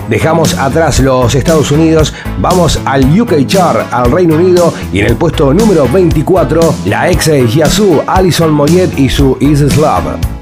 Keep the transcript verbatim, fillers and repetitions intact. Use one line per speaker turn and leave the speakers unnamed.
Dejamos atrás los Estados Unidos, vamos al U K Chart, al Reino Unido, y en el puesto número veinticuatro, la ex de Yazoo, Alison Moyet y su Is This Love.